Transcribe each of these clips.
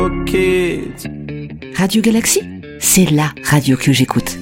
Radio Galaxy, c'est la radio que j'écoute.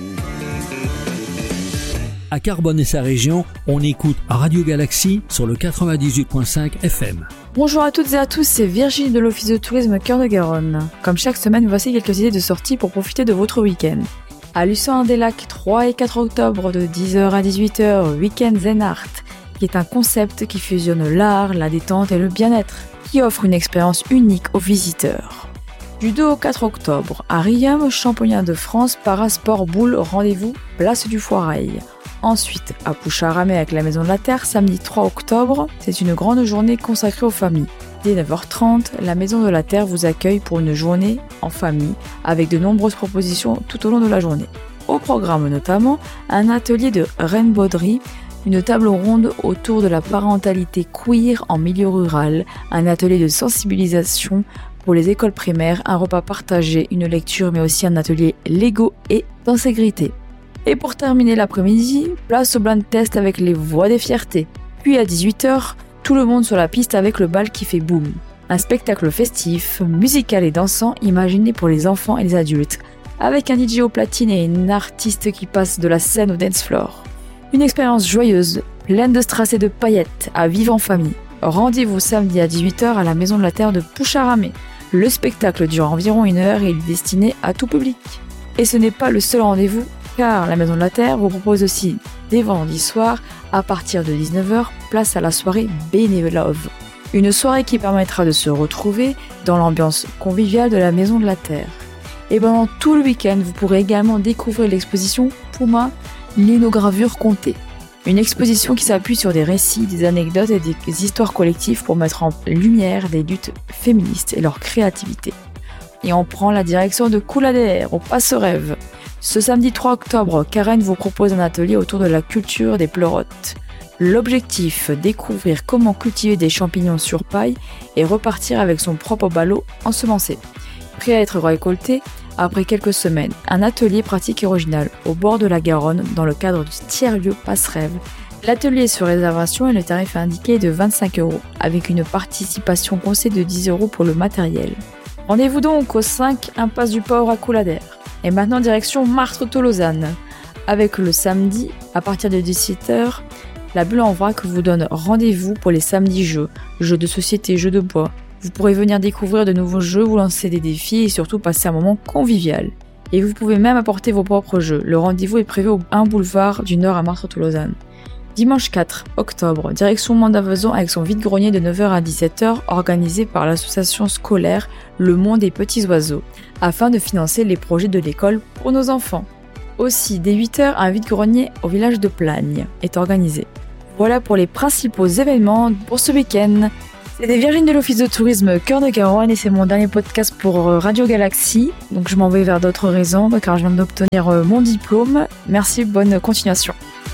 À Carbone et sa région, on écoute Radio Galaxy sur le 98.5 FM. Bonjour à toutes et à tous, c'est Virginie de l'Office de tourisme Cœur de Garonne. Comme chaque semaine, voici quelques idées de sorties pour profiter de votre week-end. À Lucin-des-Lacs, 3 et 4 octobre, de 10h à 18h, Week-end Zen Art, qui est un concept qui fusionne l'art, la détente et le bien-être, qui offre une expérience unique aux visiteurs. Du 2 au 4 octobre, à Riom, championnat de France, Parasport Boule, rendez-vous, place du Foirail. Ensuite, à Poucharamé avec la Maison de la Terre, samedi 3 octobre, c'est une grande journée consacrée aux familles. Dès 9h30, la Maison de la Terre vous accueille pour une journée en famille, avec de nombreuses propositions tout au long de la journée. Au programme notamment, un atelier de rainbowderie, une table ronde autour de la parentalité queer en milieu rural, un atelier de sensibilisation pour les écoles primaires, un repas partagé, une lecture mais aussi un atelier Lego et d'insécurité. Et pour terminer l'après-midi, place au blind test avec les voix des fiertés. Puis à 18h, tout le monde sur la piste avec le bal qui fait boum. Un spectacle festif, musical et dansant imaginé pour les enfants et les adultes, avec un DJ au platine et une artiste qui passe de la scène au dance floor. Une expérience joyeuse, pleine de strass et de paillettes, à vivre en famille. Rendez-vous samedi à 18h à la Maison de la Terre de Poucharamé. Le spectacle dure environ 1 heure et il est destiné à tout public. Et ce n'est pas le seul rendez-vous, car la Maison de la Terre vous propose aussi des vendredis soirs, à partir de 19h, place à la soirée Bénévolove. Une soirée qui permettra de se retrouver dans l'ambiance conviviale de la Maison de la Terre. Et pendant tout le week-end, vous pourrez également découvrir l'exposition Puma, linogravure comptée. Une exposition qui s'appuie sur des récits, des anecdotes et des histoires collectives pour mettre en lumière des luttes féministes et leur créativité. Et on prend la direction de Coulader, au Passe-Rêve. Ce samedi 3 octobre, Karen vous propose un atelier autour de la culture des pleurotes. L'objectif, découvrir comment cultiver des champignons sur paille et repartir avec son propre ballot ensemencé. Prêt à être récolté après quelques semaines. Un atelier pratique et original au bord de la Garonne dans le cadre du tiers-lieu Passe-Rêve. L'atelier est sur réservation et le tarif est indiqué de 25 € avec une participation conseillée de 10 € pour le matériel. Rendez-vous donc au 5 impasse du Port à Coulader. Et maintenant direction Martres-Tolosane, avec le samedi, à partir de 17h, la Bulle en Vrac vous donne rendez-vous pour les samedis jeux de société, jeux de bois. Vous pourrez venir découvrir de nouveaux jeux, vous lancer des défis et surtout passer un moment convivial. Et vous pouvez même apporter vos propres jeux. Le rendez-vous est prévu au 1 boulevard du Nord à Martres-Tolosane. Dimanche 4 octobre, direction Mandavaison avec son vide-grenier de 9h à 17h organisé par l'association scolaire Le Monde des Petits Oiseaux, afin de financer les projets de l'école pour nos enfants. Aussi, dès 8h, un vide-grenier au village de Plagne est organisé. Voilà pour les principaux événements pour ce week-end. C'était Virginie de l'Office de tourisme Cœur de Garonne et c'est mon dernier podcast pour Radio Galaxy. Donc je m'en vais vers d'autres raisons car je viens d'obtenir mon diplôme. Merci, bonne continuation.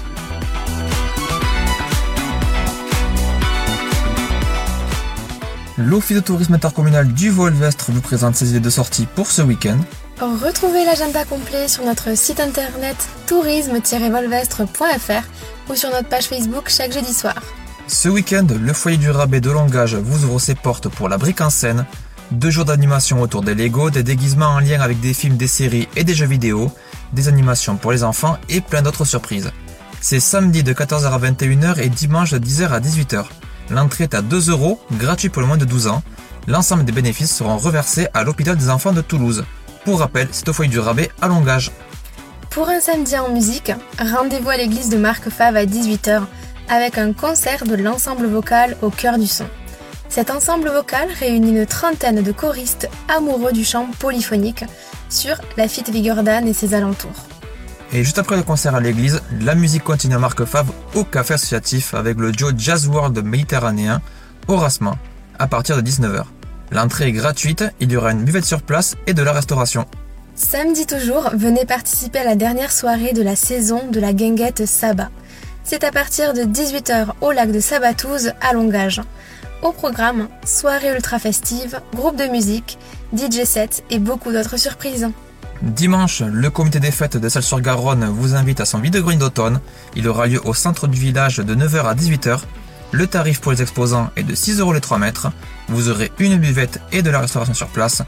L'Office de tourisme intercommunal du Volvestre vous présente ses idées de sortie pour ce week-end. Retrouvez l'agenda complet sur notre site internet tourisme-volvestre.fr ou sur notre page Facebook chaque jeudi soir. Ce week-end, le foyer du rabais de Longage vous ouvre ses portes pour la brique en scène. 2 jours d'animation autour des Lego, des déguisements en lien avec des films, des séries et des jeux vidéo, des animations pour les enfants et plein d'autres surprises. C'est samedi de 14h à 21h et dimanche de 10h à 18h. L'entrée est à 2 €, gratuit pour le moins de 12 ans. L'ensemble des bénéfices seront reversés à l'hôpital des enfants de Toulouse. Pour rappel, c'est au foyer du rabais à Longage. Pour un samedi en musique, rendez-vous à l'église de Marquefave à 18h avec un concert de l'ensemble vocal au cœur du son. Cet ensemble vocal réunit une trentaine de choristes amoureux du chant polyphonique sur la Fitte-Vigordane et ses alentours. Et juste après le concert à l'église, la musique continue à Marquefave au café associatif avec le duo Jazz World méditerranéen Orasma à partir de 19h. L'entrée est gratuite, il y aura une buvette sur place et de la restauration. Samedi toujours, venez participer à la dernière soirée de la saison de la guinguette Saba. C'est à partir de 18h au lac de Sabatouze à Longage. Au programme, soirée ultra festive, groupe de musique, DJ set et beaucoup d'autres surprises. Dimanche, le comité des fêtes de Celles-sur-Garonne vous invite à son vide-grenier d'automne. Il aura lieu au centre du village de 9h à 18h. Le tarif pour les exposants est de 6 € les 3 mètres. Vous aurez une buvette et de la restauration sur place.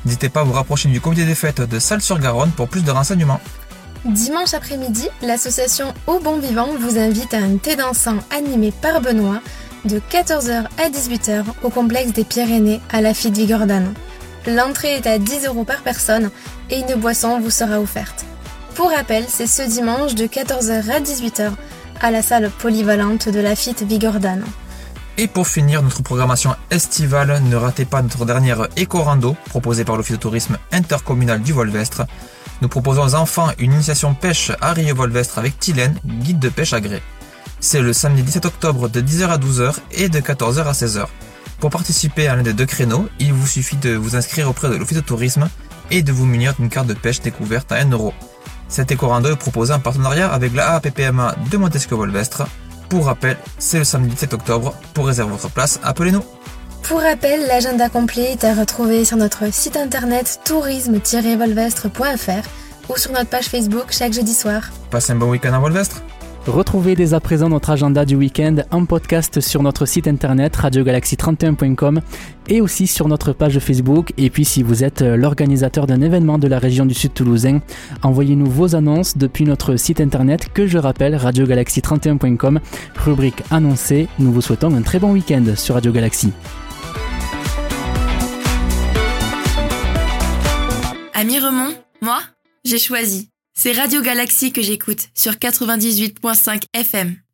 N'hésitez pas à vous rapprocher du comité des fêtes de Salles-sur-Garonne pour plus de renseignements. Dimanche après-midi, l'association Au Bon Vivant vous invite à un thé dansant animé par Benoît de 14h à 18h au complexe des Pyrénées à Lafitte-Vigordane. L'entrée est à 10 € par personne et une boisson vous sera offerte. Pour rappel, c'est ce dimanche de 14h à 18h à la salle polyvalente de Lafitte-Vigordane. Et pour finir notre programmation estivale, ne ratez pas notre dernière éco-rando proposée par l'Office de tourisme intercommunal du Volvestre. Nous proposons aux enfants une initiation pêche à Rieux-Volvestre avec Tylène, guide de pêche agréé. C'est le samedi 17 octobre de 10h à 12h et de 14h à 16h. Pour participer à l'un des deux créneaux, il vous suffit de vous inscrire auprès de l'Office de tourisme et de vous munir d'une carte de pêche découverte à 1 €. Cet éco-rando est proposé en partenariat avec la AAPPMA de Montesquieu-Volvestre. Pour rappel, c'est le samedi 17 octobre. Pour réserver votre place, appelez-nous. Pour rappel, l'agenda complet est à retrouver sur notre site internet tourisme-volvestre.fr ou sur notre page Facebook chaque jeudi soir. Passez un bon week-end à Volvestre. Retrouvez dès à présent notre agenda du week-end en podcast sur notre site internet radiogalaxie31.com et aussi sur notre page Facebook. Et puis si vous êtes l'organisateur d'un événement de la région du Sud Toulousain, envoyez-nous vos annonces depuis notre site internet que je rappelle radiogalaxie31.com, rubrique annoncée. Nous vous souhaitons un très bon week-end sur Radio Galaxie. À Miremont, moi, j'ai choisi. C'est Radio Galaxie que j'écoute sur 98.5 FM.